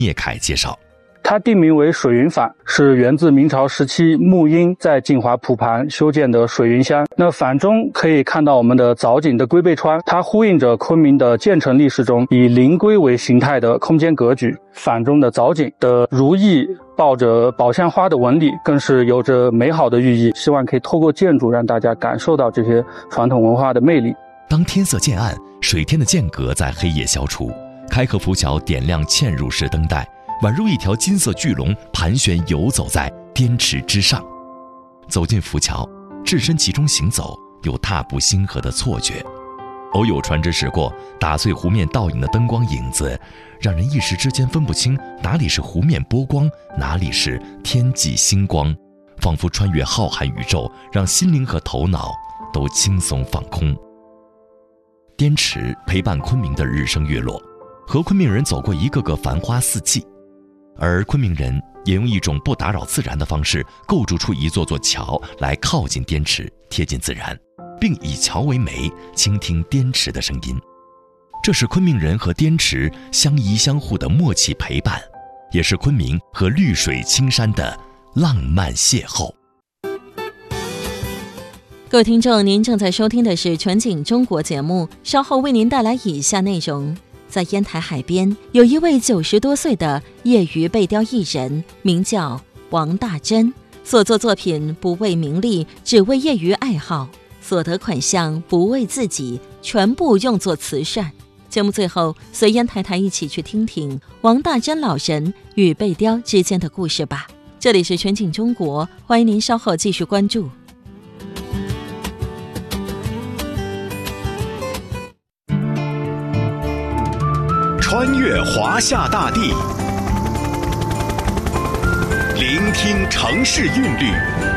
聂凯介绍。 它定名为水云坊，是源自明朝时期沐英在晋华蒲盘修建的水云乡。那坊中可以看到我们的藻井的龟背川，它呼应着昆明的建成历史中以灵龟为形态的空间格局。坊中的藻井的如意抱着宝相花的纹理，更是有着美好的寓意，希望可以透过建筑让大家感受到这些传统文化的魅力。 当天色渐暗，水天的间隔在黑夜消除，开河浮桥点亮嵌入式灯带，宛如一条金色巨龙盘旋游走在滇池之上。走进浮桥，置身其中行走，有踏步星河的错觉。偶有船只驶过，打碎湖面倒影的灯光影子，让人一时之间分不清哪里是湖面波光，哪里是天际星光，仿佛穿越浩瀚宇宙，让心灵和头脑都轻松放空。滇池陪伴昆明的日升月落，和昆明人走过一个个繁花四季，而昆明人也用一种不打扰自然的方式构筑出一座座桥来靠近滇池，贴近自然，并以桥为媒，倾听滇池的声音。这是昆明人和滇池相依相互的默契陪伴，也是昆明和绿水青山的浪漫邂逅。 各位听众，您正在收听的是全景中国节目，稍后为您带来以下内容。在烟台海边，有一位90多岁的业余背雕艺人，名叫王大珍，所作作品不为名利，只为业余爱好，所得款项不为自己，全部用作慈善。节目最后，随烟台台一起去听听王大珍老人与背雕之间的故事吧。这里是全景中国，欢迎您稍后继续关注。 穿越华夏大地，聆听城市韵律，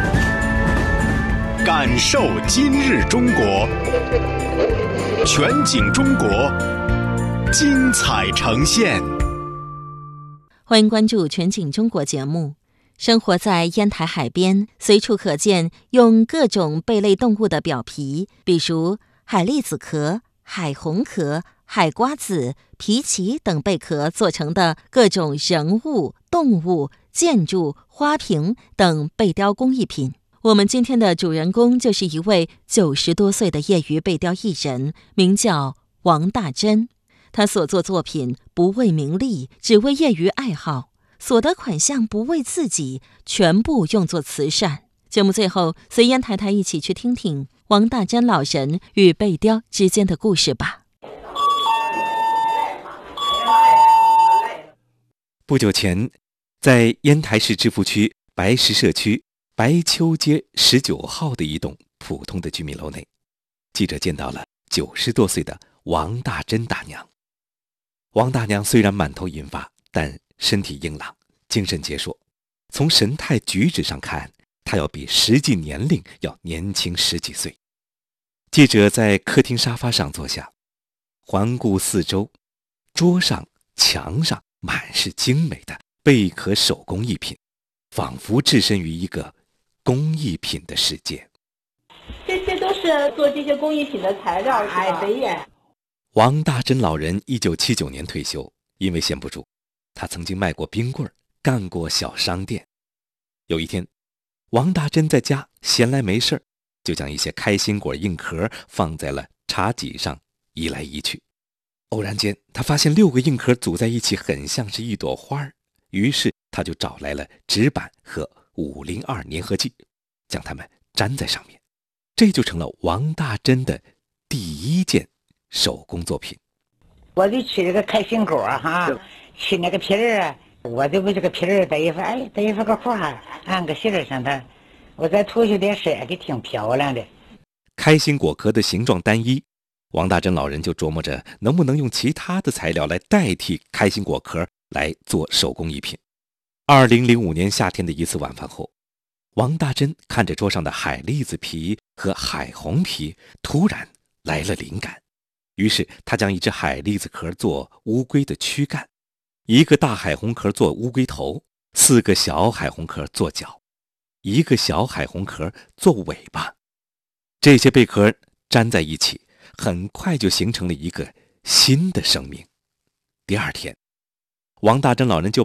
感受今日中国。全景中国，精彩呈现。 欢迎关注全景中国节目。生活在烟台海边，随处可见用各种贝类动物的表皮，比如海蛎子壳、海虹壳、海瓜子、皮鳍等贝壳做成的各种人物、动物、建筑、花瓶等贝雕工艺品。我们今天的主人公就是一位90多岁的业余贝雕艺人，名叫王大珍。他所作作品不为名利，只为业余爱好，所得款项不为自己，全部用作慈善。节目最后，随烟台台一起去听听王大珍老人与贝雕之间的故事吧。 不久前，在烟台市芝罘区白石社区白丘街19号的一栋普通的居民楼内，记者见到了90多岁的王大珍大娘。王大娘虽然满头银发，但身体硬朗，精神矍铄。从神态举止上看，她要比实际年龄要年轻10几岁。记者在客厅沙发上坐下，环顾四周，桌上、墙上满是精美的贝壳手工艺品，仿佛置身于一个工艺品的世界。 这些都是做这些工艺品的材料，是吧？对呀。 王大珍老人1979年退休，因为闲不住，他曾经卖过冰棍，干过小商店。有一天，王大珍在家闲来没事，就将一些开心果硬壳放在了茶几上，移来移去。偶然间，他发现6个硬壳组在一起，很像是一朵花，于是他就找来了纸板和502粘合剂，将它们粘在上面，这就成了王大珍的第一件手工作品。 我就取这个开心果哈，取那个皮儿，我就为这个皮儿逮一副个花，按个线儿上它，我再涂上点色，给挺漂亮的。 开心果壳的形状单一，王大珍老人就琢磨着能不能用其他的材料来代替开心果壳来做手工艺品。2005年夏天的一次晚饭后，王大珍看着桌上的海蛎子皮和海虹皮，突然来了灵感。于是他将一只海蛎子壳做乌龟的躯干，一个大海虹壳做乌龟头，4个小海虹壳做脚，一个小海虹壳做尾巴。这些贝壳粘在一起，很快就形成了一个新的生命。第二天， 王大正老人就